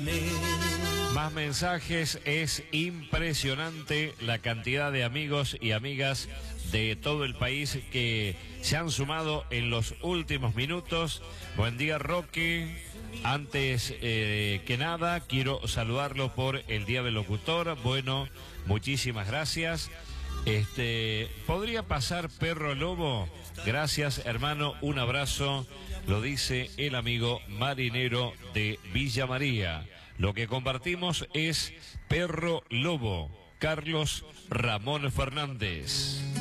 Más mensajes, es impresionante la cantidad de amigos y amigas de todo el país que se han sumado en los últimos minutos. Buen día, Roque. Antes que nada, quiero saludarlo por el Día del Locutor. Bueno, muchísimas gracias. ¿Podría pasar Perro Lobo? Gracias, hermano, un abrazo. Lo dice el amigo marinero de Villa María. Lo que compartimos es Perro Lobo, Carlos Ramón Fernández.